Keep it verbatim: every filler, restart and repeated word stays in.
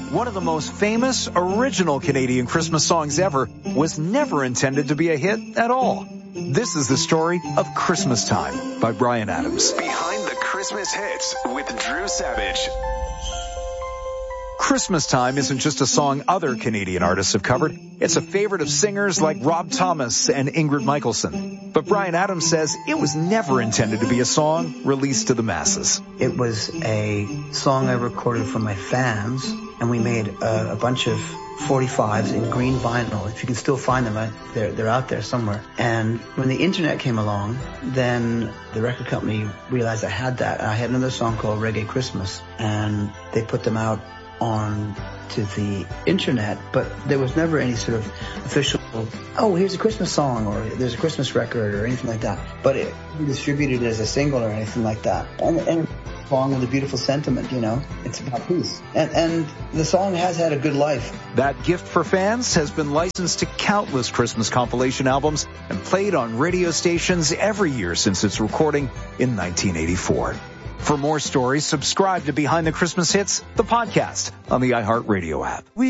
one of the most famous original Canadian Christmas songs ever was never intended to be a hit at all. This is the story of Christmas Time by Bryan Adams. Behind the Christmas hits with Drew Savage. Christmas Time isn't just a song other Canadian artists have covered. It's a favorite of singers like Rob Thomas and Ingrid Michaelson. But Bryan Adams says it was never intended to be a song released to the masses. It was a song I recorded for my fans, and we made a, a bunch of forty-fives in green vinyl. If you can still find them, they're, they're out there somewhere. And when the internet came along, then the record company realized I had that. I had another song called Reggae Christmas, and they put them out on to the internet, but there was never any sort of official, oh, here's a Christmas song, or there's a Christmas record, or anything like that. But it we distributed it as a single or anything like that. And, and along with the beautiful sentiment, you know, it's about peace. And, and the song has had a good life. That gift for fans has been licensed to countless Christmas compilation albums and played on radio stations every year since its recording in nineteen eighty-four. For more stories, subscribe to Behind the Christmas Hits, the podcast on the iHeartRadio app. We